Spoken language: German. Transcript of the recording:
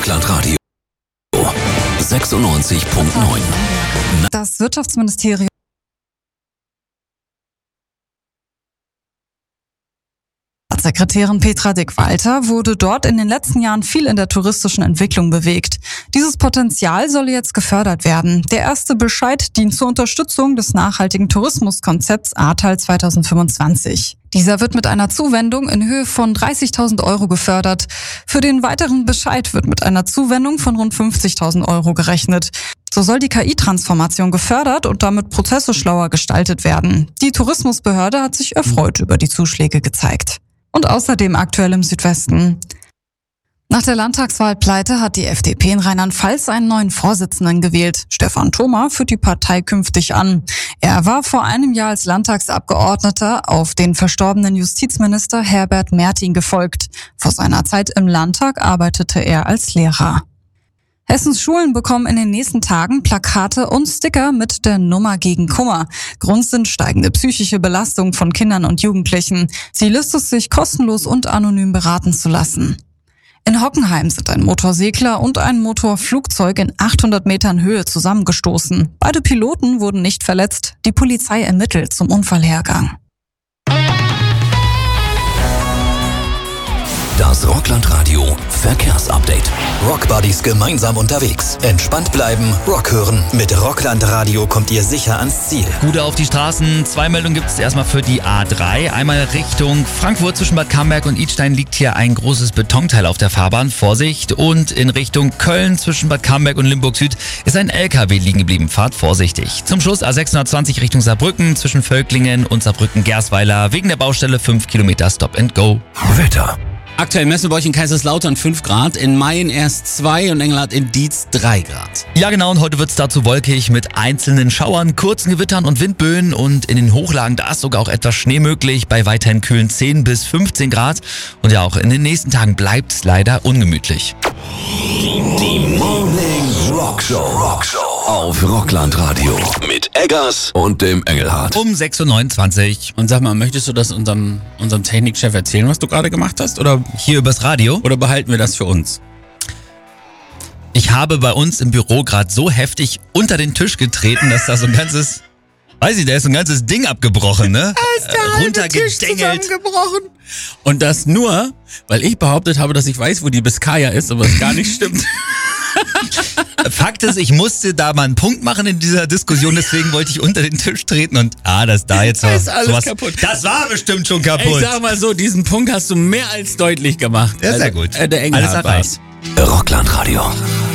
Rockland Radio 96.9. Das Wirtschaftsministerium Sekretärin Petra Dick-Walter wurde dort in den letzten Jahren viel in der touristischen Entwicklung bewegt. Dieses Potenzial soll jetzt gefördert werden. Der erste Bescheid dient zur Unterstützung des nachhaltigen Tourismuskonzepts Ahrtal 2025. Dieser wird mit einer Zuwendung in Höhe von 30.000 Euro gefördert. Für den weiteren Bescheid wird mit einer Zuwendung von rund 50.000 Euro gerechnet. So soll die KI-Transformation gefördert und damit Prozesse schlauer gestaltet werden. Die Tourismusbehörde hat sich erfreut über die Zuschläge gezeigt. Und außerdem aktuell im Südwesten. Nach der Landtagswahlpleite hat die FDP in Rheinland-Pfalz einen neuen Vorsitzenden gewählt. Stefan Thoma führt die Partei künftig an. Er war vor einem Jahr als Landtagsabgeordneter auf den verstorbenen Justizminister Herbert Mertin gefolgt. Vor seiner Zeit im Landtag arbeitete er als Lehrer. Hessens Schulen bekommen in den nächsten Tagen Plakate und Sticker mit der Nummer gegen Kummer. Grund sind steigende psychische Belastungen von Kindern und Jugendlichen. Ziel ist es, sich kostenlos und anonym beraten zu lassen. In Hockenheim sind ein Motorsegler und ein Motorflugzeug in 800 Metern Höhe zusammengestoßen. Beide Piloten wurden nicht verletzt. Die Polizei ermittelt zum Unfallhergang. Das Rockland Radio Verkehrsupdate. Rockbuddies gemeinsam unterwegs. Entspannt bleiben, Rock hören. Mit Rockland Radio kommt ihr sicher ans Ziel. Gute auf die Straßen. 2 Meldungen gibt es erstmal für die A3. Einmal Richtung Frankfurt zwischen Bad Camberg und Idstein liegt hier ein großes Betonteil auf der Fahrbahn. Vorsicht. Und in Richtung Köln zwischen Bad Camberg und Limburg Süd ist ein LKW liegen geblieben. Fahrt vorsichtig. Zum Schluss A620 Richtung Saarbrücken zwischen Völklingen und Saarbrücken-Gersweiler. Wegen der Baustelle 5 Kilometer Stop and Go. Wetter. Aktuell messen wir bei euch in Kaiserslautern 5 Grad, in Mayen erst 2 und Engelhardt in Dietz 3 Grad. Ja genau, und heute wird's dazu wolkig mit einzelnen Schauern, kurzen Gewittern und Windböen und in den Hochlagen, da ist sogar auch etwas Schnee möglich, bei weiterhin kühlen 10 bis 15 Grad. Und ja, auch in den nächsten Tagen bleibt's leider ungemütlich. Die Morning Rockshow auf Rockland Radio mit Eggers und dem Engelhardt. Um 6.29 Uhr. Und sag mal, möchtest du das unserem Technikchef erzählen, was du gerade gemacht hast? Oder Hier übers Radio. behalten wir das für uns? Ich habe bei uns im Büro gerade so heftig unter den Tisch getreten, dass da so ein ganzes, weiß ich, da ist so ein ganzes Ding abgebrochen, ne? Da ist der halbe Tisch Runtergedengelt. zusammengebrochen. Und das nur, weil ich behauptet habe, dass ich weiß, wo die Biskaya ist, aber es gar nicht stimmt. Fakt ist, ich musste da mal einen Punkt machen in dieser Diskussion, deswegen wollte ich unter den Tisch treten und das da jetzt Da ist alles sowas, kaputt. Das war bestimmt schon kaputt. Ich sag mal so, diesen Punkt hast du mehr als deutlich gemacht. Ja, sehr gut. Der Engelhardt Alles erreicht. Rockland Radio.